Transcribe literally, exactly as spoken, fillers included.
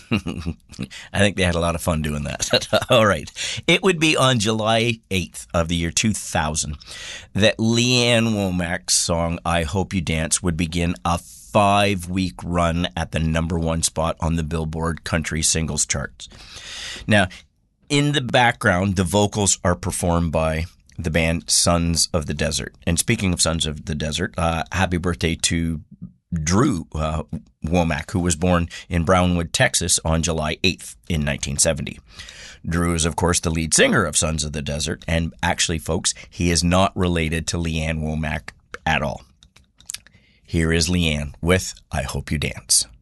I think they had a lot of fun doing that. All right. It would be on July eighth of the year two thousand that Leanne Womack's song, I Hope You Dance, would begin a five-week run at the number one spot on the Billboard Country Singles Charts. Now, in the background, the vocals are performed by the band Sons of the Desert. And speaking of Sons of the Desert, uh, happy birthday to Drew uh, Womack, who was born in Brownwood, Texas on July eighth in nineteen seventy. Drew is, of course, the lead singer of Sons of the Desert, and actually, folks, he is not related to Leanne Womack at all. Here is Leanne with I Hope You Dance.